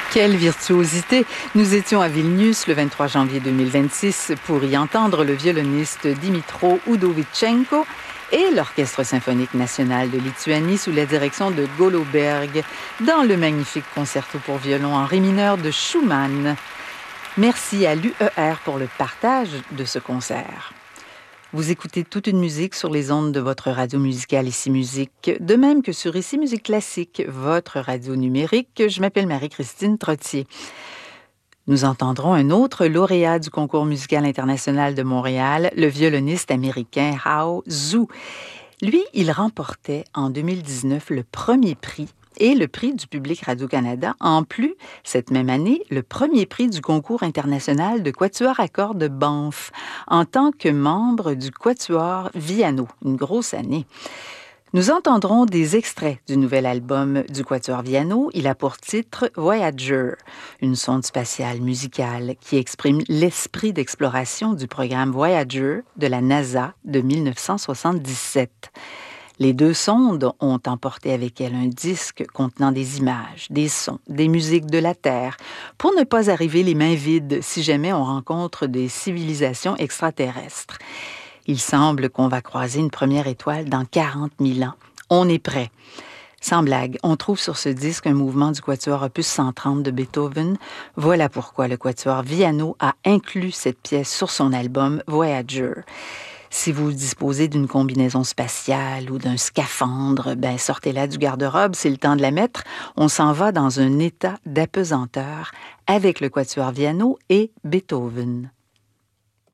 Quelle virtuosité! Nous étions à Vilnius le 23 janvier 2026 pour y entendre le violoniste Dimitro Udovichenko et l'Orchestre symphonique national de Lituanie sous la direction de Goloberg dans le magnifique concerto pour violon en ré mineur de Schumann. Merci à l'UER pour le partage de ce concert. Vous écoutez toute une musique sur les ondes de votre radio musicale Ici Musique, de même que sur Ici Musique Classique, votre radio numérique. Je m'appelle Marie-Christine Trottier. Nous entendrons un autre lauréat du Concours musical international de Montréal, le violoniste américain Hao Zhu. Lui, il remportait en 2019 le premier prix et le prix du Public Radio-Canada, en plus, cette même année, le premier prix du Concours international de quatuor à cordes de Banff, en tant que membre du quatuor Viano, une grosse année. Nous entendrons des extraits du nouvel album du quatuor Viano. Il a pour titre Voyager, une sonde spatiale musicale qui exprime l'esprit d'exploration du programme Voyager de la NASA de 1977. Les deux sondes ont emporté avec elles un disque contenant des images, des sons, des musiques de la Terre, pour ne pas arriver les mains vides si jamais on rencontre des civilisations extraterrestres. Il semble qu'on va croiser une première étoile dans 40 000 ans. On est prêt. Sans blague, on trouve sur ce disque un mouvement du quatuor opus 130 de Beethoven. Voilà pourquoi le quatuor Viano a inclus cette pièce sur son album Voyager. Si vous disposez d'une combinaison spatiale ou d'un scaphandre, sortez-la du garde-robe, c'est le temps de la mettre. On s'en va dans un état d'apesanteur avec le quatuor Viano et Beethoven.